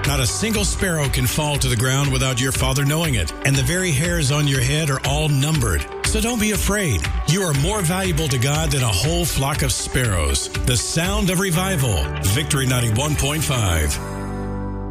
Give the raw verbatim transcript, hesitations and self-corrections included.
Not a single sparrow can fall to the ground without your Father knowing it, and the very hairs on your head are all numbered. So don't be afraid. You are more valuable to God than a whole flock of sparrows. The sound of revival. Victory ninety-one point five.